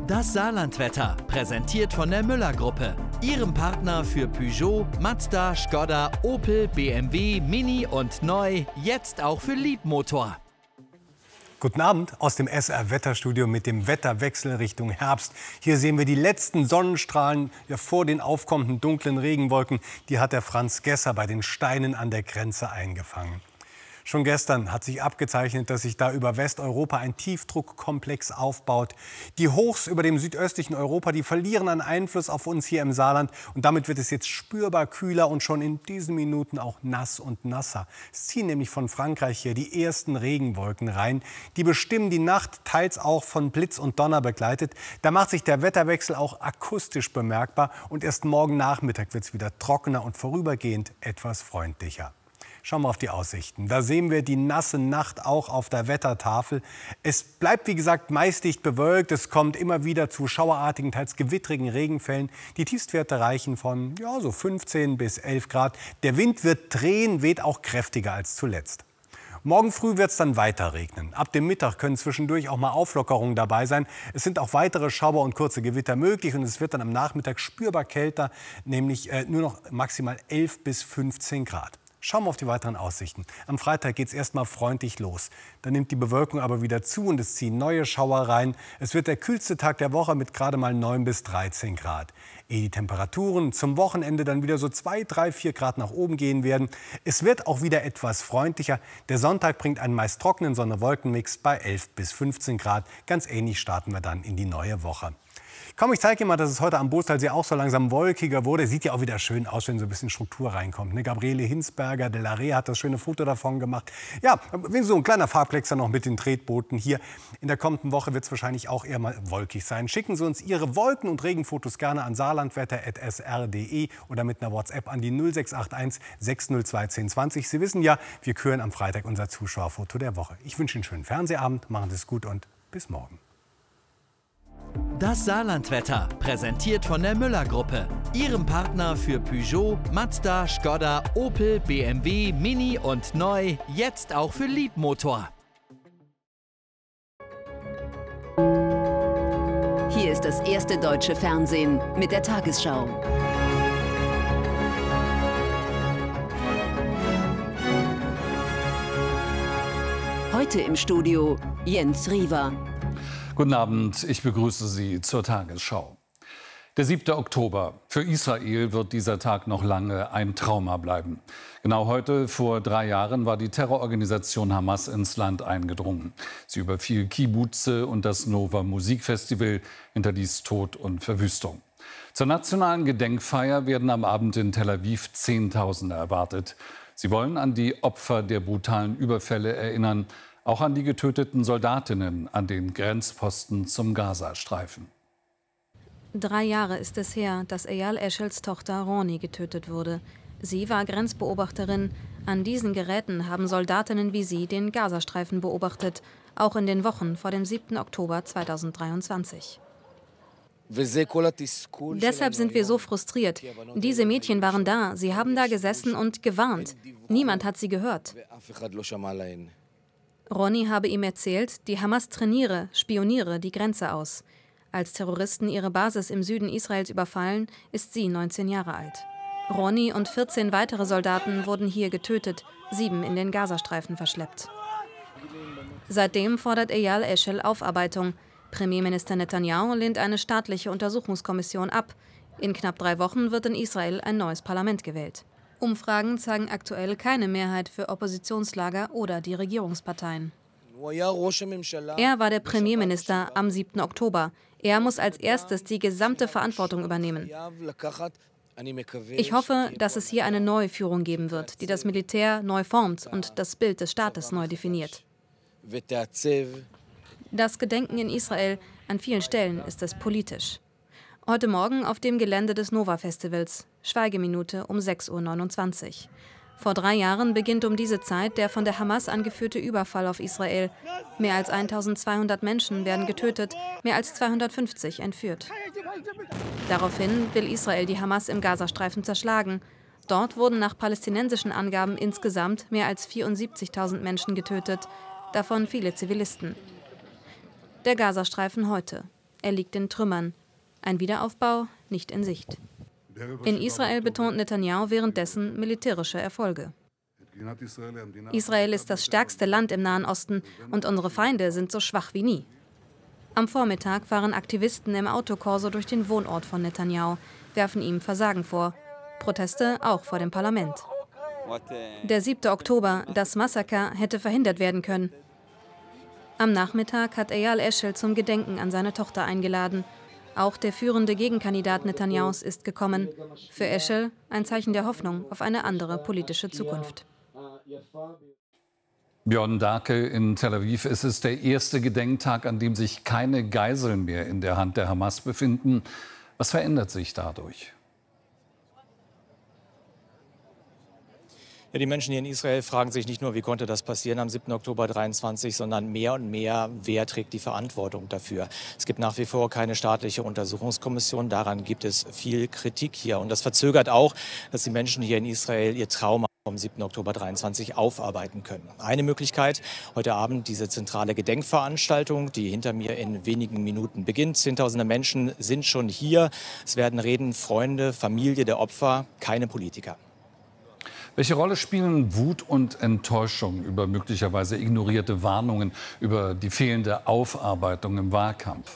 Das Saarlandwetter, präsentiert von der Müller-Gruppe. Ihrem Partner für Peugeot, Mazda, Skoda, Opel, BMW, Mini und neu, jetzt auch für Liebmotor. Guten Abend aus dem SR-Wetterstudio mit dem Wetterwechsel Richtung Herbst. Hier sehen wir die letzten Sonnenstrahlen vor den aufkommenden dunklen Regenwolken. Die hat der Franz Gesser bei den Steinen an der Grenze eingefangen. Schon gestern hat sich abgezeichnet, dass sich da über Westeuropa ein Tiefdruckkomplex aufbaut. Die Hochs über dem südöstlichen Europa, die verlieren an Einfluss auf uns hier im Saarland. Und damit wird es jetzt spürbar kühler und schon in diesen Minuten auch nass und nasser. Es ziehen nämlich von Frankreich hier die ersten Regenwolken rein. Die bestimmen die Nacht, teils auch von Blitz und Donner begleitet. Da macht sich der Wetterwechsel auch akustisch bemerkbar. Und erst morgen Nachmittag wird es wieder trockener und vorübergehend etwas freundlicher. Schauen wir auf die Aussichten. Da sehen wir die nasse Nacht auch auf der Wettertafel. Es bleibt, wie gesagt, meist dicht bewölkt. Es kommt immer wieder zu schauerartigen, teils gewittrigen Regenfällen. Die Tiefstwerte reichen von so 15 bis 11 Grad. Der Wind wird drehen, weht auch kräftiger als zuletzt. Morgen früh wird es dann weiter regnen. Ab dem Mittag können zwischendurch auch mal Auflockerungen dabei sein. Es sind auch weitere Schauer und kurze Gewitter möglich. Und es wird dann am Nachmittag spürbar kälter, nämlich nur noch maximal 11 bis 15 Grad. Schauen wir auf die weiteren Aussichten. Am Freitag geht es erstmal freundlich los. Dann nimmt die Bewölkung aber wieder zu und es ziehen neue Schauer rein. Es wird der kühlste Tag der Woche mit gerade mal 9 bis 13 Grad. Ehe die Temperaturen zum Wochenende dann wieder so 2, 3, 4 Grad nach oben gehen werden. Es wird auch wieder etwas freundlicher. Der Sonntag bringt einen meist trockenen Sonne-Wolken-Mix bei 11 bis 15 Grad. Ganz ähnlich starten wir dann in die neue Woche. Komm, ich zeige Ihnen mal, dass es heute am Bostalsee auch so langsam wolkiger wurde. Sieht ja auch wieder schön aus, wenn so ein bisschen Struktur reinkommt. Gabriele Hinsberger de la Rey hat das schöne Foto davon gemacht. Ja, so ein kleiner Farbkleckser noch mit den Tretbooten hier. In der kommenden Woche wird es wahrscheinlich auch eher mal wolkig sein. Schicken Sie uns Ihre Wolken- und Regenfotos gerne an saarlandwetter@sr.de oder mit einer WhatsApp an die 0681 602 1020. Sie wissen ja, wir küren am Freitag unser Zuschauerfoto der Woche. Ich wünsche Ihnen einen schönen Fernsehabend, machen Sie es gut und bis morgen. Das Saarlandwetter, präsentiert von der Müller-Gruppe. Ihrem Partner für Peugeot, Mazda, Skoda, Opel, BMW, Mini und neu, jetzt auch für Liebmotor. Hier ist das erste deutsche Fernsehen mit der Tagesschau. Heute im Studio Jens Riewer. Guten Abend, ich begrüße Sie zur Tagesschau. Der 7. Oktober. Für Israel wird dieser Tag noch lange ein Trauma bleiben. Genau heute, vor 3 Jahren, war die Terrororganisation Hamas ins Land eingedrungen. Sie überfiel Kibbutze und das Nova Musikfestival, hinterließ Tod und Verwüstung. Zur nationalen Gedenkfeier werden am Abend in Tel Aviv Zehntausende erwartet. Sie wollen an die Opfer der brutalen Überfälle erinnern, auch an die getöteten Soldatinnen an den Grenzposten zum Gazastreifen. 3 Jahre ist es her, dass Eyal Eschels Tochter Roni getötet wurde. Sie war Grenzbeobachterin. An diesen Geräten haben Soldatinnen wie sie den Gazastreifen beobachtet, auch in den Wochen vor dem 7. Oktober 2023. Deshalb sind wir so frustriert. Diese Mädchen waren da, sie haben da gesessen und gewarnt. Niemand hat sie gehört. Roni habe ihm erzählt, die Hamas spioniere die Grenze aus. Als Terroristen ihre Basis im Süden Israels überfallen, ist sie 19 Jahre alt. Roni und 14 weitere Soldaten wurden hier getötet, 7 in den Gazastreifen verschleppt. Seitdem fordert Eyal Eschel Aufarbeitung. Premierminister Netanyahu lehnt eine staatliche Untersuchungskommission ab. In knapp 3 Wochen wird in Israel ein neues Parlament gewählt. Umfragen zeigen aktuell keine Mehrheit für Oppositionslager oder die Regierungsparteien. Er war der Premierminister am 7. Oktober. Er muss als erstes die gesamte Verantwortung übernehmen. Ich hoffe, dass es hier eine neue Führung geben wird, die das Militär neu formt und das Bild des Staates neu definiert. Das Gedenken in Israel, an vielen Stellen ist es politisch. Heute Morgen auf dem Gelände des Nova-Festivals, Schweigeminute um 6:29 Uhr. Vor 3 Jahren beginnt um diese Zeit der von der Hamas angeführte Überfall auf Israel. Mehr als 1200 Menschen werden getötet, mehr als 250 entführt. Daraufhin will Israel die Hamas im Gazastreifen zerschlagen. Dort wurden nach palästinensischen Angaben insgesamt mehr als 74.000 Menschen getötet, davon viele Zivilisten. Der Gazastreifen heute. er liegt in Trümmern. Ein Wiederaufbau nicht in Sicht. In Israel betont Netanyahu währenddessen militärische Erfolge. Israel ist das stärkste Land im Nahen Osten und unsere Feinde sind so schwach wie nie. Am Vormittag fahren Aktivisten im Autokorso durch den Wohnort von Netanyahu, werfen ihm Versagen vor. Proteste auch vor dem Parlament. Der 7. Oktober, das Massaker, hätte verhindert werden können. Am Nachmittag hat Eyal Eshel zum Gedenken an seine Tochter eingeladen. Auch der führende Gegenkandidat Netanyahus ist gekommen. Für Eshel ein Zeichen der Hoffnung auf eine andere politische Zukunft. Björn Darke in Tel Aviv. Es ist der erste Gedenktag, an dem sich keine Geiseln mehr in der Hand der Hamas befinden. Was verändert sich dadurch? Ja, die Menschen hier in Israel fragen sich nicht nur, wie konnte das passieren am 7. Oktober 23, sondern mehr und mehr, wer trägt die Verantwortung dafür. Es gibt nach wie vor keine staatliche Untersuchungskommission. Daran gibt es viel Kritik hier. Und das verzögert auch, dass die Menschen hier in Israel ihr Trauma vom 7. Oktober 23 aufarbeiten können. Eine Möglichkeit, heute Abend diese zentrale Gedenkveranstaltung, die hinter mir in wenigen Minuten beginnt. Zehntausende Menschen sind schon hier. Es werden reden Freunde, Familie der Opfer, keine Politiker. Welche Rolle spielen Wut und Enttäuschung über möglicherweise ignorierte Warnungen, über die fehlende Aufarbeitung im Wahlkampf?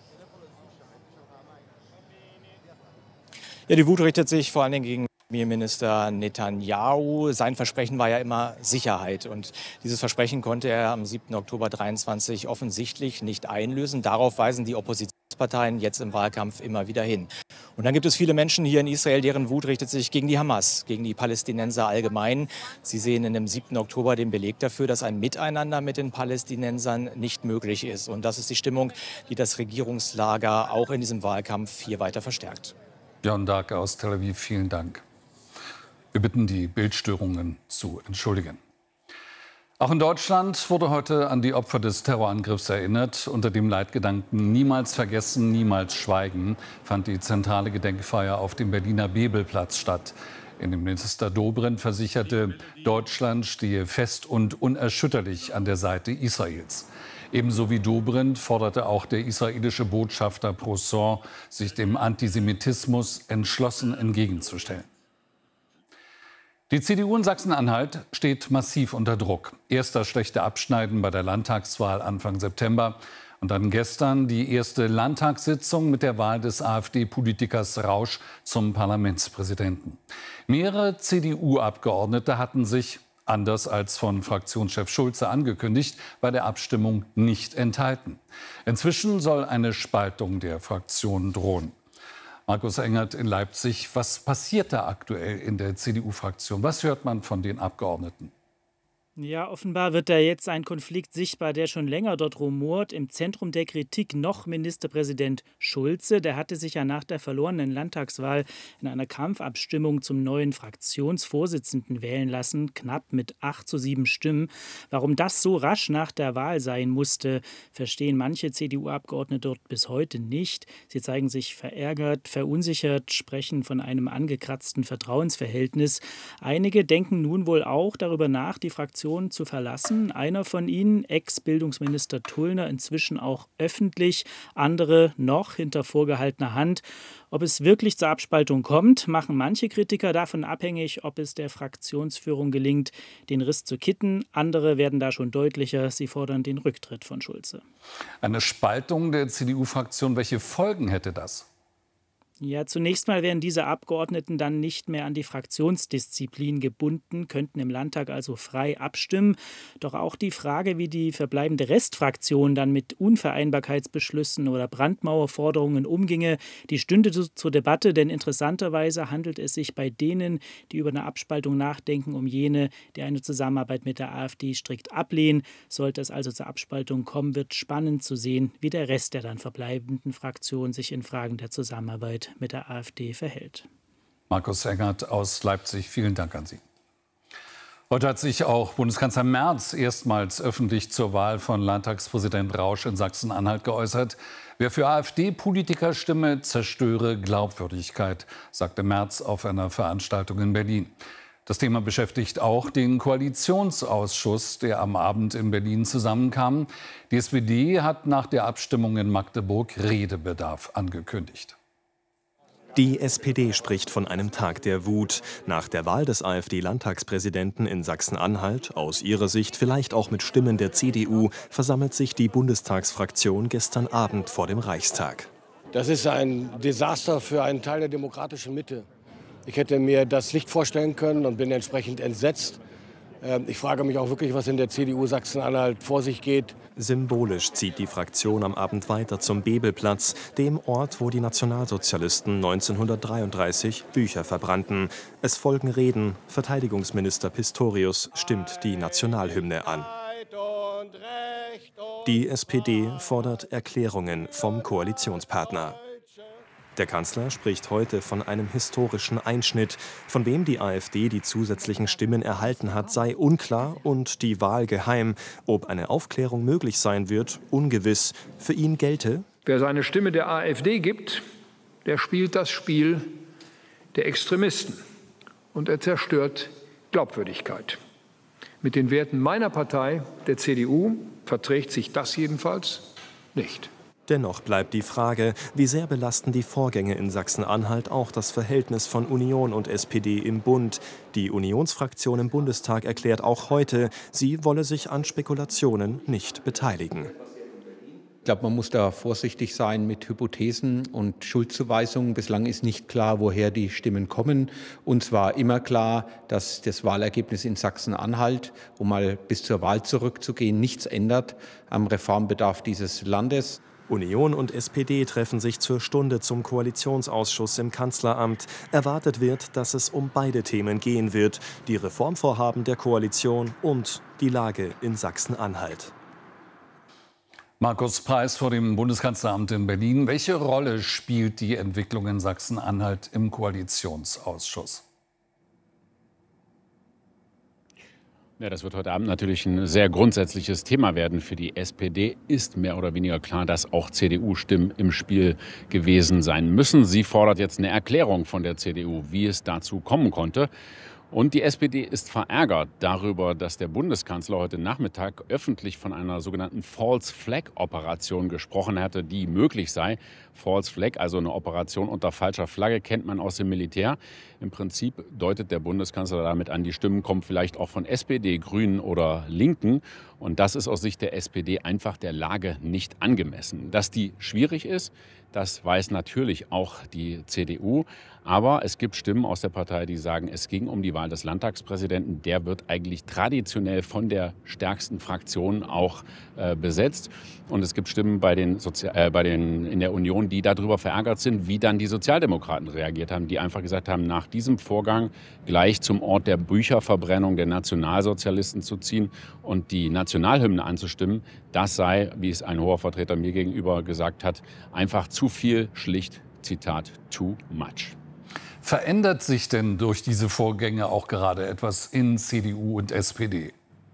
Ja, die Wut richtet sich vor allen Dingen gegen Premierminister Netanyahu. Sein Versprechen war ja immer Sicherheit. Und dieses Versprechen konnte er am 7. Oktober 23 offensichtlich nicht einlösen. Darauf weisen die Oppositionsparteien jetzt im Wahlkampf immer wieder hin. Und dann gibt es viele Menschen hier in Israel, deren Wut richtet sich gegen die Hamas, gegen die Palästinenser allgemein. Sie sehen in dem 7. Oktober den Beleg dafür, dass ein Miteinander mit den Palästinensern nicht möglich ist. Und das ist die Stimmung, die das Regierungslager auch in diesem Wahlkampf hier weiter verstärkt. Björn Darke aus Tel Aviv, vielen Dank. Wir bitten, die Bildstörungen zu entschuldigen. Auch in Deutschland wurde heute an die Opfer des Terrorangriffs erinnert. Unter dem Leitgedanken "Niemals vergessen, niemals schweigen" fand die zentrale Gedenkfeier auf dem Berliner Bebelplatz statt. Innenminister Dobrindt versicherte, Deutschland stehe fest und unerschütterlich an der Seite Israels. Ebenso wie Dobrindt forderte auch der israelische Botschafter Prosor, sich dem Antisemitismus entschlossen entgegenzustellen. Die CDU in Sachsen-Anhalt steht massiv unter Druck. Erst das schlechte Abschneiden bei der Landtagswahl Anfang September und dann gestern die erste Landtagssitzung mit der Wahl des AfD-Politikers Rausch zum Parlamentspräsidenten. Mehrere CDU-Abgeordnete hatten sich, anders als von Fraktionschef Schulze angekündigt, bei der Abstimmung nicht enthalten. Inzwischen soll eine Spaltung der Fraktion drohen. Markus Engert in Leipzig, was passiert da aktuell in der CDU-Fraktion? Was hört man von den Abgeordneten? Ja, offenbar wird da jetzt ein Konflikt sichtbar, der schon länger dort rumort. Im Zentrum der Kritik noch Ministerpräsident Schulze. Der hatte sich ja nach der verlorenen Landtagswahl in einer Kampfabstimmung zum neuen Fraktionsvorsitzenden wählen lassen, knapp mit 8:7 Stimmen. Warum das so rasch nach der Wahl sein musste, verstehen manche CDU-Abgeordnete dort bis heute nicht. Sie zeigen sich verärgert, verunsichert, sprechen von einem angekratzten Vertrauensverhältnis. Einige denken nun wohl auch darüber nach, die Fraktion zu verlassen. Einer von ihnen, Ex-Bildungsminister Tullner, inzwischen auch öffentlich, andere noch hinter vorgehaltener Hand. Ob es wirklich zur Abspaltung kommt, machen manche Kritiker davon abhängig, ob es der Fraktionsführung gelingt, den Riss zu kitten. Andere werden da schon deutlicher. Sie fordern den Rücktritt von Schulze. Eine Spaltung der CDU-Fraktion, welche Folgen hätte das? Ja, zunächst mal wären diese Abgeordneten dann nicht mehr an die Fraktionsdisziplin gebunden, könnten im Landtag also frei abstimmen. Doch auch die Frage, wie die verbleibende Restfraktion dann mit Unvereinbarkeitsbeschlüssen oder Brandmauerforderungen umginge, die stünde zur Debatte, denn interessanterweise handelt es sich bei denen, die über eine Abspaltung nachdenken, um jene, die eine Zusammenarbeit mit der AfD strikt ablehnen. Sollte es also zur Abspaltung kommen, wird spannend zu sehen, wie der Rest der dann verbleibenden Fraktion sich in Fragen der Zusammenarbeit mit der AfD verhält. Markus Engert aus Leipzig, vielen Dank an Sie. Heute hat sich auch Bundeskanzler Merz erstmals öffentlich zur Wahl von Landtagspräsident Rausch in Sachsen-Anhalt geäußert. Wer für AfD-Politiker stimme, zerstöre Glaubwürdigkeit, sagte Merz auf einer Veranstaltung in Berlin. Das Thema beschäftigt auch den Koalitionsausschuss, der am Abend in Berlin zusammenkam. Die SPD hat nach der Abstimmung in Magdeburg Redebedarf angekündigt. Die SPD spricht von einem Tag der Wut. Nach der Wahl des AfD-Landtagspräsidenten in Sachsen-Anhalt, aus ihrer Sicht vielleicht auch mit Stimmen der CDU, versammelt sich die Bundestagsfraktion gestern Abend vor dem Reichstag. Das ist ein Desaster für einen Teil der demokratischen Mitte. Ich hätte mir das nicht vorstellen können und bin entsprechend entsetzt. Ich frage mich auch wirklich, was in der CDU Sachsen-Anhalt vor sich geht. Symbolisch zieht die Fraktion am Abend weiter zum Bebelplatz, dem Ort, wo die Nationalsozialisten 1933 Bücher verbrannten. Es folgen Reden. Verteidigungsminister Pistorius stimmt die Nationalhymne an. Die SPD fordert Erklärungen vom Koalitionspartner. Der Kanzler spricht heute von einem historischen Einschnitt. Von wem die AfD die zusätzlichen Stimmen erhalten hat, sei unklar und die Wahl geheim. Ob eine Aufklärung möglich sein wird, ungewiss. Für ihn gelte: Wer seine Stimme der AfD gibt, der spielt das Spiel der Extremisten und er zerstört Glaubwürdigkeit. Mit den Werten meiner Partei, der CDU, verträgt sich das jedenfalls nicht. Dennoch bleibt die Frage, wie sehr belasten die Vorgänge in Sachsen-Anhalt auch das Verhältnis von Union und SPD im Bund. Die Unionsfraktion im Bundestag erklärt auch heute, sie wolle sich an Spekulationen nicht beteiligen. Ich glaube, man muss da vorsichtig sein mit Hypothesen und Schuldzuweisungen. Bislang ist nicht klar, woher die Stimmen kommen. Uns war immer klar, dass das Wahlergebnis in Sachsen-Anhalt, um mal bis zur Wahl zurückzugehen, nichts ändert am Reformbedarf dieses Landes. Union und SPD treffen sich zur Stunde zum Koalitionsausschuss im Kanzleramt. Erwartet wird, dass es um beide Themen gehen wird: die Reformvorhaben der Koalition und die Lage in Sachsen-Anhalt. Markus Preis vor dem Bundeskanzleramt in Berlin. Welche Rolle spielt die Entwicklung in Sachsen-Anhalt im Koalitionsausschuss? Ja, das wird heute Abend natürlich ein sehr grundsätzliches Thema werden. Für die SPD ist mehr oder weniger klar, dass auch CDU-Stimmen im Spiel gewesen sein müssen. Sie fordert jetzt eine Erklärung von der CDU, wie es dazu kommen konnte. Und die SPD ist verärgert darüber, dass der Bundeskanzler heute Nachmittag öffentlich von einer sogenannten False Flag Operation gesprochen hatte, die möglich sei. False Flag, also eine Operation unter falscher Flagge, kennt man aus dem Militär. Im Prinzip deutet der Bundeskanzler damit an, die Stimmen kommen vielleicht auch von SPD, Grünen oder Linken. Und das ist aus Sicht der SPD einfach der Lage nicht angemessen. Dass die schwierig ist, das weiß natürlich auch die CDU. Aber es gibt Stimmen aus der Partei, die sagen, es ging um die Wahl des Landtagspräsidenten. Der wird eigentlich traditionell von der stärksten Fraktion auch besetzt. Und es gibt Stimmen in der Union, die darüber verärgert sind, wie dann die Sozialdemokraten reagiert haben, die einfach gesagt haben, nach diesem Vorgang gleich zum Ort der Bücherverbrennung der Nationalsozialisten zu ziehen und die Nationalhymne anzustimmen, das sei, wie es ein hoher Vertreter mir gegenüber gesagt hat, einfach zu viel, schlicht, Zitat, too much. Verändert sich denn durch diese Vorgänge auch gerade etwas in CDU und SPD?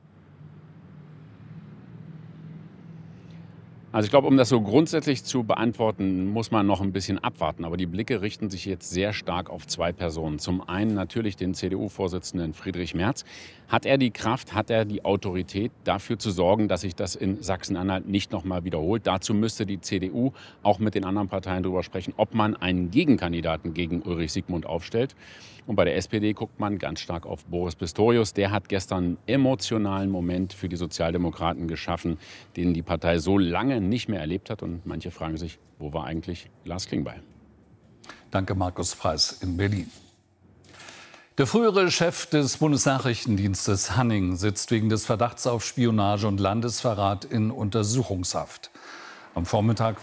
Also ich glaube, um das so grundsätzlich zu beantworten, muss man noch ein bisschen abwarten. Aber die Blicke richten sich jetzt sehr stark auf zwei Personen. Zum einen natürlich den CDU-Vorsitzenden Friedrich Merz. Hat er die Kraft, hat er die Autorität, dafür zu sorgen, dass sich das in Sachsen-Anhalt nicht noch mal wiederholt? Dazu müsste die CDU auch mit den anderen Parteien darüber sprechen, ob man einen Gegenkandidaten gegen Ulrich Siegmund aufstellt. Und bei der SPD guckt man ganz stark auf Boris Pistorius. Der hat gestern einen emotionalen Moment für die Sozialdemokraten geschaffen, den die Partei so lange nicht mehr erlebt hat. Und manche fragen sich, wo war eigentlich Lars Klingbeil? Danke, Markus Preis in Berlin. Der frühere Chef des Bundesnachrichtendienstes Hanning sitzt wegen des Verdachts auf Spionage und Landesverrat in Untersuchungshaft. Am Vormittag